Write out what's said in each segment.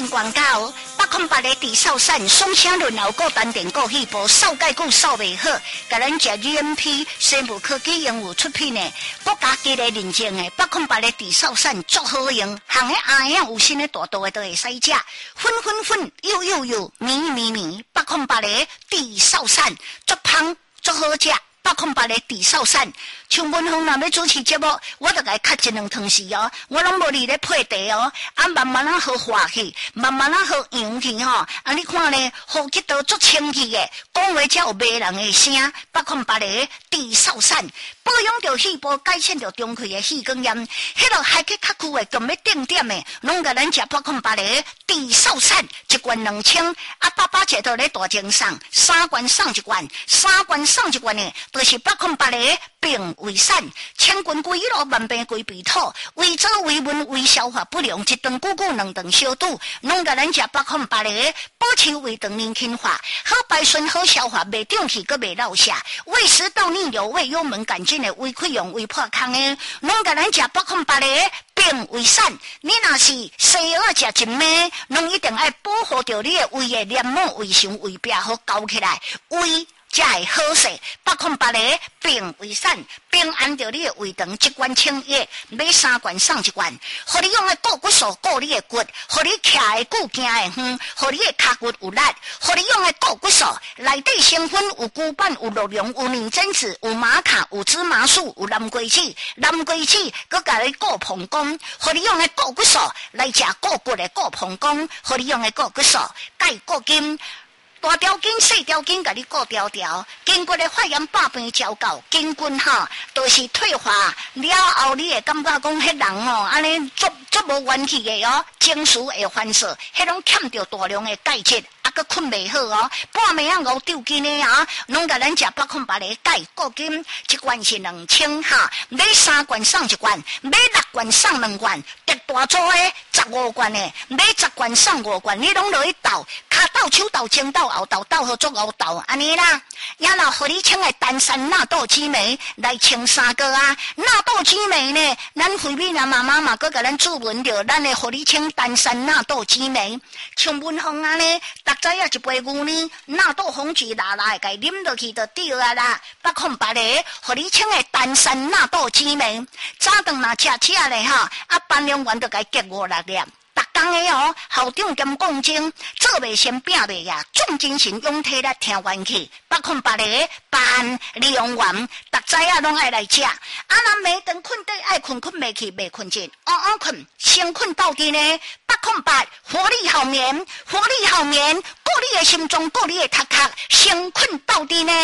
新广告，808的地少散，双声轮候过单电过细胞，扫介久扫袂好，甲咱食 GMP 生物科技应有出品的，国家级的认证的808的地少散足好用，行的阿样有新的大道的都会使食，粉幼绵808的地少散足香足好食。808的地少散，像文峰若要主持节目，我就该咳一两汤匙哦，我拢无你咧配茶哦，啊慢慢啊好化去，慢慢啊好扬去吼，啊你看咧，呼吸道足清气的，讲话才有迷人的声。808的地少散，保养着细胞，改善着中气的细管炎，迄落海气较枯的，更要定点的，拢甲咱食808的地少散，一罐2000，啊爸爸食到咧大精送，3罐送一罐，3罐送一罐的。就是808的病胃散，千棍归路，万病归鼻土，胃燥胃闷胃消化不良，一顿久久两顿小肚，拢甲咱食808的保持胃肠年轻化，好排顺好消化，袂胀气阁袂落下，胃食道逆流、胃幽门杆菌的、胃溃疡、胃破空的，拢甲咱食808的病胃散。你若是西药食一枚，拢一定要保护着你的胃的黏膜、胃肠、胃壁好勾起来，胃才会好势。808的病胃散，平安着你的胃肠，一罐清液，买3罐送一罐，互你用的固骨素固你的骨，互你徛的久行的远，互你的脚骨有力，互你用的固骨素内底成分有骨板、有鹿茸、有拟真子、有玛卡、有芝麻素、有蓝桂子，佮甲你固膀胱，互你用的固骨素来食固骨的固膀胱，互你用的固骨素钙固筋。大条筋、细条筋，甲你顾条条，筋骨的发炎、百病交到，筋骨哈都是退化了后，你会感觉讲迄人哦，安尼足无元气的哦，情绪会烦躁，迄种欠着大量的钙质，啊，佮困袂好哦，半暝啊5丢斤的啊，拢甲咱食808的钙固筋，一罐是2000哈，买3罐送一罐，买6罐送2罐，特大组的15罐的，买10罐送5罐，你拢落去倒，骹倒、手倒、前倒、后倒，倒好做后倒，安尼啦。也若互你请的丹参纳豆激酶来清3个啊，纳豆激酶呢，咱菲比娜妈妈嘛，佮甲咱注文着，咱会互你请丹参纳豆激酶，像文峰啊呢，逐知影一杯牛奶，纳豆红曲辣辣的，甲啉落去就对啊啦。808的，互你请的丹参纳豆激酶，早顿若食咧哈，啊半量丸就甲伊结5-6粒。逐工的哦，校长兼讲经，做袂先拼袂呀，重精神勇体力听元气。808的办利用完，逐知影拢爱来食。啊，若暝顿困底爱困袂去，袂困进，困，先困到底呢。808活力好眠，顾你的心中，顾你的头壳，先困到底呢。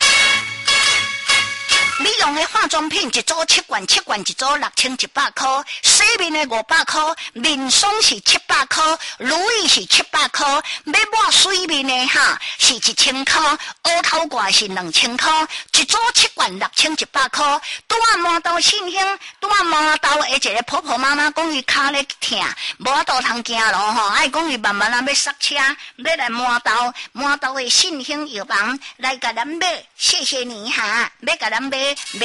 你用的化妆品一组7罐，7罐一组6100块，洗面的500块，面霜是700块，乳液是700块，要抹水面的哈是1000块，乌头挂是2000块，一组7罐6100块。拄啊麻豆信兴，拄啊麻豆的一个婆婆妈妈讲伊脚咧疼，无法度通行路吼，爱讲伊慢慢啊要塞车，要来麻豆的信兴药房来甲咱买，谢谢你哈，要甲咱买。